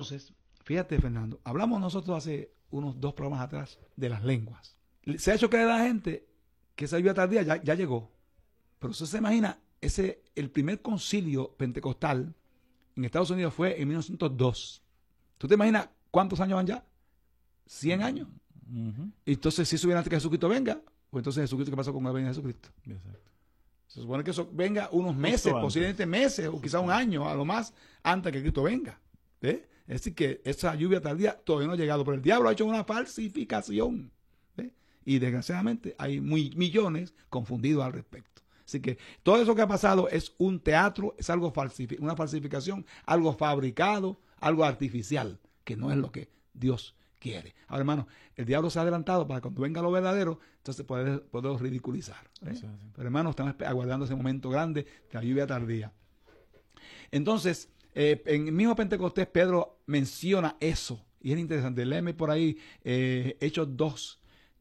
Entonces, fíjate, Fernando, hablamos nosotros hace unos 2 programas atrás de las lenguas. Se ha hecho creer a la gente que esa lluvia tardía ya llegó. Pero usted se imagina, el primer concilio pentecostal en Estados Unidos fue en 1902. ¿Tú te imaginas cuántos años van ya? 100 años. Entonces, si eso viene antes que Jesucristo venga, pues entonces Jesucristo, ¿qué pasó con la venida de Jesucristo? Exacto. Se supone que eso venga unos meses, posiblemente meses, o quizá un año, a lo más, antes que Cristo venga. Es decir, que esa lluvia tardía todavía no ha llegado, pero el diablo ha hecho una falsificación. Y desgraciadamente hay millones confundidos al respecto. Así que todo eso que ha pasado es un teatro, es algo una falsificación, algo fabricado, algo artificial, que no es lo que Dios quiere. Ahora, hermano, el diablo se ha adelantado para cuando venga lo verdadero, entonces podemos ridiculizar. Pero, hermano, estamos aguardando ese momento grande de la lluvia tardía. Entonces, en el mismo Pentecostés, Pedro menciona eso, y es interesante. Léeme por ahí Hechos 2,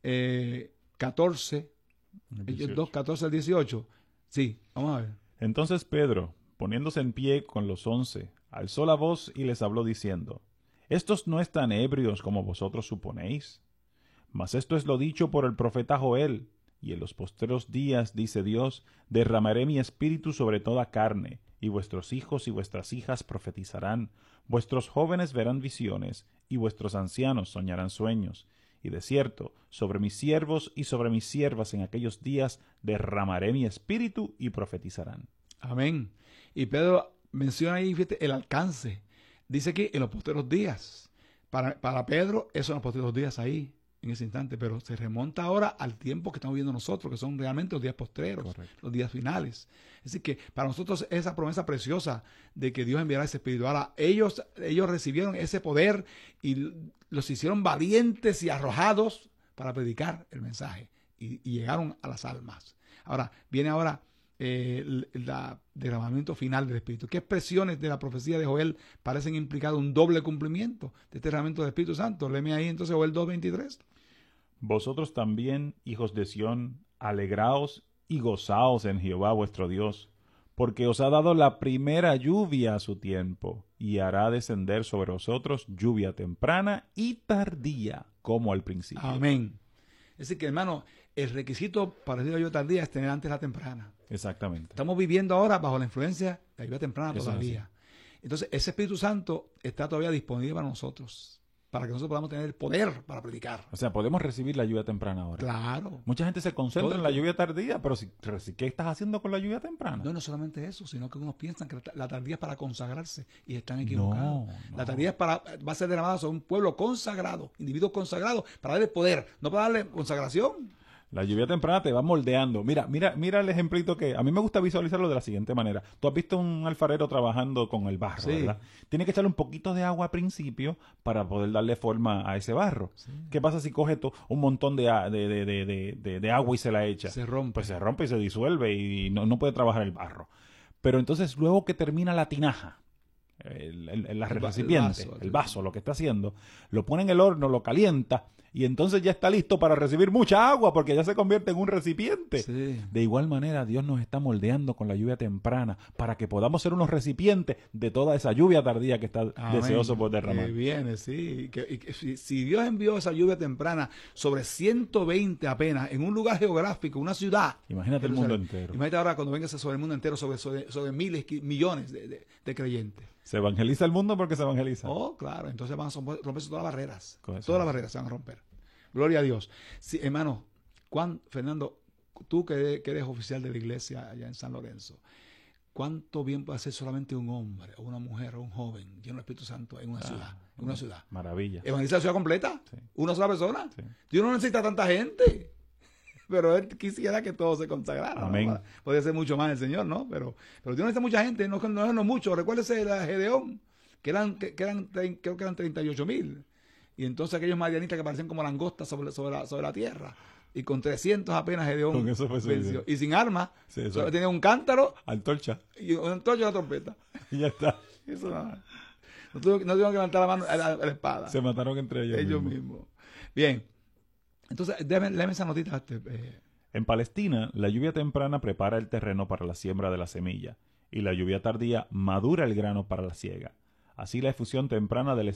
14, Hechos 2, 14 al 18. Sí, vamos a ver. Entonces Pedro, poniéndose en pie con los 11, alzó la voz y les habló diciendo: Estos no están ebrios como vosotros suponéis, mas esto es lo dicho por el profeta Joel, y en los postreros días, dice Dios, derramaré mi espíritu sobre toda carne, y vuestros hijos y vuestras hijas profetizarán, vuestros jóvenes verán visiones, y vuestros ancianos soñarán sueños. Y de cierto, sobre mis siervos y sobre mis siervas en aquellos días derramaré mi espíritu y profetizarán. Amén. Y Pedro menciona ahí, fíjate, el alcance. Dice que en los posteros días. Para Pedro, eso en los posteros días ahí, en ese instante, pero se remonta ahora al tiempo que estamos viendo nosotros, que son realmente los días postreros, correcto, los días finales. Es decir, que para nosotros esa promesa preciosa de que Dios enviará ese espíritu. Ahora, ellos recibieron ese poder y los hicieron valientes y arrojados para predicar el mensaje y llegaron a las almas. Ahora, viene ahora el derramamiento final del Espíritu. ¿Qué expresiones de la profecía de Joel parecen implicar un doble cumplimiento de este derramamiento del Espíritu Santo? Léeme ahí entonces Joel 2:23. Vosotros también, hijos de Sión, alegraos y gozaos en Jehová vuestro Dios, porque os ha dado la primera lluvia a su tiempo, y hará descender sobre vosotros lluvia temprana y tardía, como al principio. Amén. Es decir que, hermano, el requisito para decir la lluvia tardía es tener antes la temprana. Exactamente. Estamos viviendo ahora bajo la influencia de la lluvia temprana todavía. Entonces, ese Espíritu Santo está todavía disponible para nosotros, para que nosotros podamos tener el poder para predicar. O sea, podemos recibir la lluvia temprana ahora. Claro. Mucha gente se concentra en la lluvia tardía, pero ¿qué estás haciendo con la lluvia temprana? No solamente eso, sino que unos piensan que la tardía es para consagrarse y están equivocados. No. La tardía va a ser derramada sobre un pueblo consagrado, individuos consagrados, para darle poder, no para darle consagración. La lluvia temprana te va moldeando. Mira el ejemplito que a mí me gusta visualizarlo de la siguiente manera. Tú has visto un alfarero trabajando con el barro, sí, ¿verdad? Tiene que echarle un poquito de agua al principio para poder darle forma a ese barro. Sí. ¿Qué pasa si coge un montón de agua y se la echa? Se rompe. Pues se rompe y se disuelve y no puede trabajar el barro. Pero entonces luego que termina la tinaja, el recipiente, el vaso, lo que está haciendo, lo pone en el horno, lo calienta y entonces ya está listo para recibir mucha agua porque ya se convierte en un recipiente. Sí. De igual manera, Dios nos está moldeando con la lluvia temprana para que podamos ser unos recipientes de toda esa lluvia tardía que está deseoso por derramar. Que viene, sí. Si Dios envió esa lluvia temprana sobre 120 apenas en un lugar geográfico, una ciudad. Imagínate el mundo entero. Imagínate ahora cuando venga sobre el mundo entero, sobre miles, millones de creyentes. Se evangeliza el mundo porque se evangeliza. Oh, claro. Entonces van a romperse todas las barreras. Todas las barreras se van a romper. Gloria a Dios. Sí, hermano, Fernando, tú que eres oficial de la iglesia allá en San Lorenzo, ¿cuánto bien puede hacer solamente un hombre, o una mujer, o un joven lleno del Espíritu Santo en una ciudad? En una ciudad. Maravilla. ¿Evangelizar la ciudad completa? Sí. ¿Una sola persona? Sí. Dios no necesita tanta gente. Pero él quisiera que todo se consagrara. Amén. ¿No? Podría ser mucho más el Señor, ¿no? Pero Dios necesita mucha gente, no mucho. Recuérdese de Gedeón, creo que eran 38,000. Y entonces aquellos madianitas que parecían como langostas sobre la tierra. Y con 300 apenas Gedeón con eso fue venció. Y sin armas. Sí, solo tenía un cántaro. Antorcha. Y una antorcha y una trompeta. Y ya está. Eso no tuvieron que levantar la mano a la espada. Se mataron entre ellos mismos. Bien. Entonces, léeme esa notita. En Palestina, la lluvia temprana prepara el terreno para la siembra de la semilla, y la lluvia tardía madura el grano para la siega. Así la efusión temprana del